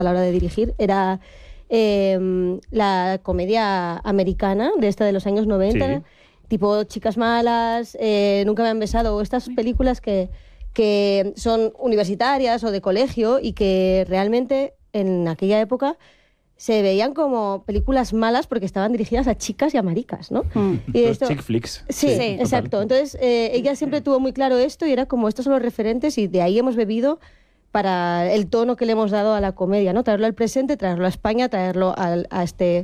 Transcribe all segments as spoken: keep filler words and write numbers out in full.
a la hora de dirigir. Era eh, la comedia americana de esta de los años noventa, sí. Tipo Chicas malas, eh, Nunca me han besado, o estas películas que, que son universitarias o de colegio y que realmente en aquella época se veían como películas malas porque estaban dirigidas a chicas y a maricas, ¿no? Mm. Y esto, chick flicks. Sí, sí, exacto. Entonces, eh, ella siempre tuvo muy claro esto y era como, estos son los referentes y de ahí hemos bebido para el tono que le hemos dado a la comedia, ¿no? Traerlo al presente, traerlo a España, traerlo al, a este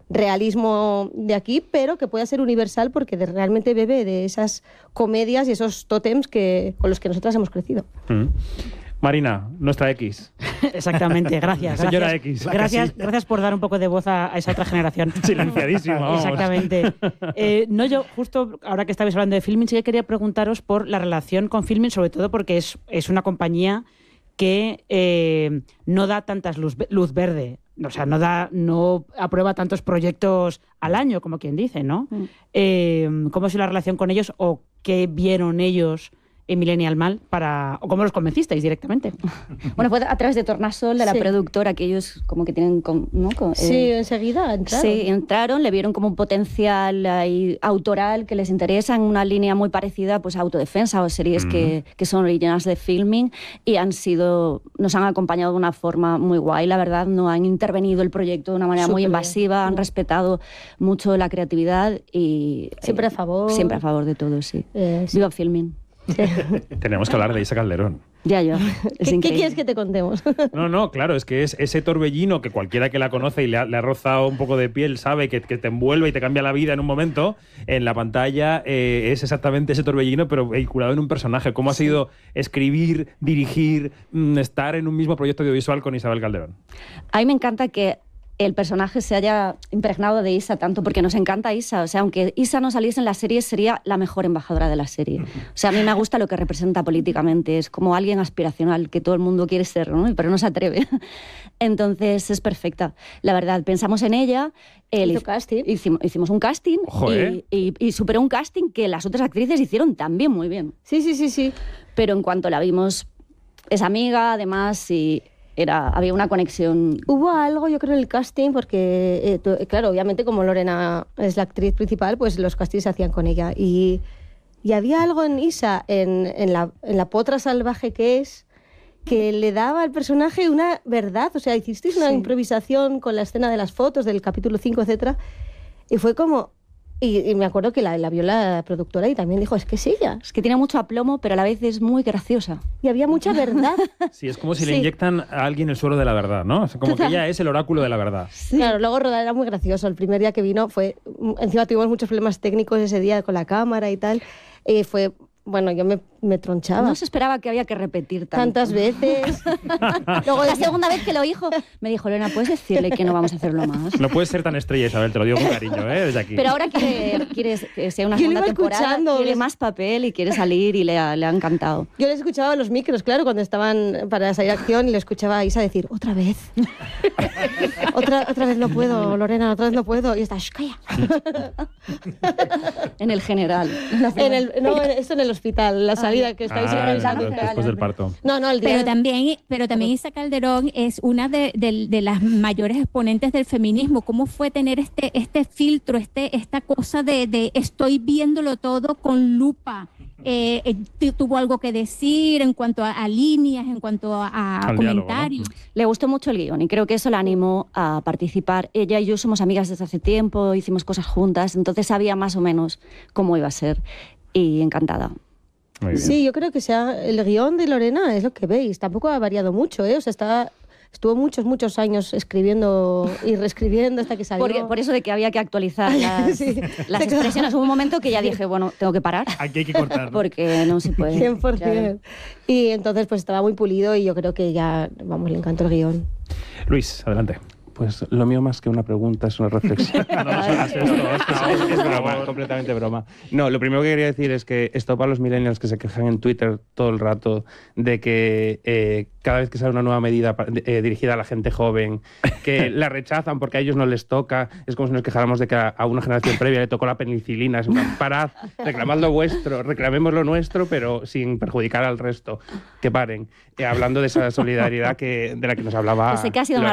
realismo de aquí, pero que pueda ser universal porque de, realmente bebe de esas comedias y esos tótems que, con los que nosotras hemos crecido. Mm. Marina, nuestra X. Exactamente, gracias. Señora gracias, X. Gracias, Sí. gracias por dar un poco de voz a, a esa otra generación. Silenciadísima, vamos. Exactamente. Eh, no, yo justo ahora que estabais hablando de Filmin, sí que quería preguntaros por la relación con Filmin, sobre todo porque es, es una compañía que eh, no da tantas luz, luz verde. O sea, no da, no aprueba tantos proyectos al año, como quien dice, ¿no? Mm. Eh, ¿Cómo es la relación con ellos o qué vieron ellos en Millennial Mal para, o cómo los convencisteis directamente? Bueno, pues a través de Tornasol, de la sí. productora, que ellos como que tienen, ¿no? Con, sí, eh, enseguida entraron. Sí, entraron, le vieron como un potencial ahí, autoral que les interesa en una línea muy parecida pues a Autodefensa o series mm. que, que son originales de Filmin y han sido, nos han acompañado de una forma muy guay, la verdad, no han intervenido el proyecto de una manera Súper muy invasiva, bien. han respetado mucho la creatividad y... Siempre eh, a favor. Siempre a favor de todo, sí. Eh, sí. Viva Filmin. Sí. Tenemos que hablar de Isa Calderón. Ya, yo. ¿Qué, ¿Qué quieres que te contemos? No, no, claro, es que es ese torbellino que cualquiera que la conoce y le ha, le ha rozado un poco de piel sabe que, que te envuelve y te cambia la vida en un momento. En la pantalla eh, es exactamente ese torbellino, pero vehiculado en un personaje. ¿Cómo ha sí. sido escribir, dirigir, mmm, estar en un mismo proyecto audiovisual con Isabel Calderón? A mí me encanta que el personaje se haya impregnado de Isa tanto, porque nos encanta Isa. O sea, aunque Isa no saliese en la serie, sería la mejor embajadora de la serie. O sea, a mí me gusta lo que representa políticamente. Es como alguien aspiracional, que todo el mundo quiere ser, ¿no? Pero no se atreve. Entonces, es perfecta. La verdad, pensamos en ella. El, Hizo casting. Hicimos, hicimos un casting y, y, y superó un casting que las otras actrices hicieron también muy bien. Sí, sí, sí, sí. Pero en cuanto la vimos, es amiga, además, y... Era, había una conexión. Hubo algo, yo creo, en el casting, porque, eh, tú, claro, obviamente como Lorena es la actriz principal, pues los castings se hacían con ella. Y, y había algo en Isa, en, en, la, en la potra salvaje que es, que le daba al personaje una verdad. O sea, hicisteis una sí. improvisación con la escena de las fotos del capítulo cinco, etcétera. Y fue como... Y, y me acuerdo que la, la vio la productora y también dijo, es que es ella. Es que tiene mucho aplomo, pero a la vez es muy graciosa. Y había mucha verdad. Sí, es como si sí. le inyectan a alguien el suero de la verdad, ¿no? Es como Total. que ella es el oráculo de la verdad. Sí. Claro, luego rodar era muy gracioso. El primer día que vino fue... Encima tuvimos muchos problemas técnicos ese día con la cámara y tal. Eh, fue... Bueno, yo me, me tronchaba. No se esperaba que había que repetir tanto. Tantas veces. Luego, la segunda vez que lo dijo, me dijo, Lorena, ¿puedes decirle que no vamos a hacerlo más? No puedes ser tan estrella, Isabel, te lo digo con cariño, ¿eh? Desde aquí. Pero ahora quiere, quiere que sea una segunda temporada, quiere les... más papel y quiere salir y le ha, le ha encantado. Yo le escuchaba a los micros, claro, cuando estaban para salir a acción, y le escuchaba a Isa decir, otra vez. otra, otra vez no puedo, Lorena, otra vez no puedo. Y está, shh, calla. En el general. En el, no, esto en el hospital, la salida que estáis ah, revisando. Después del parto. No, no, el día. Pero también, pero también Isa Calderón es una de, de, de las mayores exponentes del feminismo. ¿Cómo fue tener este, este filtro, este, esta cosa de, de estoy viéndolo todo con lupa? Eh, eh, ¿Tuvo algo que decir en cuanto a, a líneas, en cuanto a, a comentarios? Diálogo, ¿no? Le gustó mucho el guión y creo que eso la animó a participar. Ella y yo somos amigas desde hace tiempo, hicimos cosas juntas, entonces sabía más o menos cómo iba a ser. Y encantada. Sí, yo creo que sea el guión de Lorena es lo que veis. Tampoco ha variado mucho, ¿eh? O sea, está, estuvo muchos, muchos años escribiendo y reescribiendo hasta que salió. Por, por eso de que había que actualizar las, sí. las expresiones. Hubo un momento que ya dije, bueno, tengo que parar. Aquí hay que cortar, ¿no? Porque no se puede. cien por ciento. Ya. Y entonces pues estaba muy pulido y yo creo que ya, vamos, le encantó el guión. Luis, adelante. Pues lo mío más que una pregunta es una reflexión. No, no hagas esto, esto, No, es, es por broma, favor. completamente broma. No, lo primero que quería decir es que esto para los millennials que se quejan en Twitter todo el rato de que eh, cada vez que sale una nueva medida eh, dirigida a la gente joven, que la rechazan porque a ellos no les toca, es como si nos quejáramos de que a, a una generación previa le tocó la penicilina. Es una, parad, reclamad lo vuestro, reclamemos lo nuestro, pero sin perjudicar al resto. Que paren. Eh, hablando de esa solidaridad que, de la que nos hablaba... Sé que ha sido una